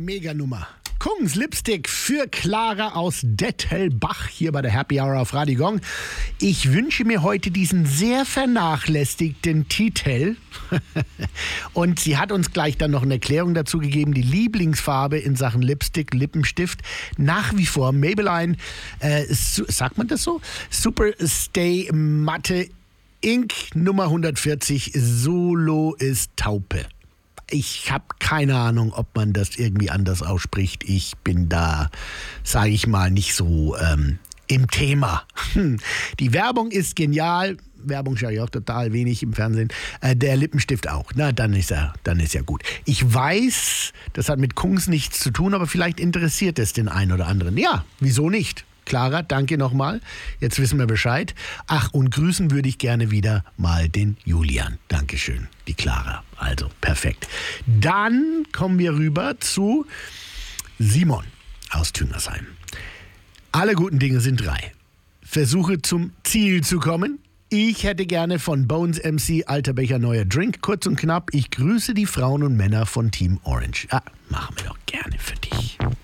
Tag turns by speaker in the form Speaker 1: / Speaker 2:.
Speaker 1: Meganummer. Kungs Lipstick für Clara aus Dettelbach hier bei der Happy Hour auf Radio Gong. Ich wünsche mir heute diesen sehr vernachlässigten Titel. Und sie hat uns gleich dann noch eine Erklärung dazu gegeben. Die Lieblingsfarbe in Sachen Lipstick, Lippenstift, nach wie vor Maybelline, sagt man das so? Super Stay Matte Ink Nummer 140, Solo ist Taupe. Ich habe keine Ahnung, ob man das irgendwie anders ausspricht. Ich bin da, sage ich mal, nicht so im Thema. Die Werbung ist genial. Werbung schaue ich auch total wenig im Fernsehen. Der Lippenstift auch. Na, dann ist ja gut. Ich weiß, das hat mit Kungs nichts zu tun, aber vielleicht interessiert es den einen oder anderen. Ja, wieso nicht? Clara, danke nochmal. Jetzt wissen wir Bescheid. Ach, und grüßen würde ich gerne wieder mal den Julian. Dankeschön, die Clara. Also, perfekt. Dann kommen wir rüber zu Simon aus Tüngersheim. Alle guten Dinge sind 3. Versuche zum Ziel zu kommen. Ich hätte gerne von Bones MC Alter Becher neuer Drink. Kurz und knapp, ich grüße die Frauen und Männer von Team Orange. Machen wir doch gerne für dich.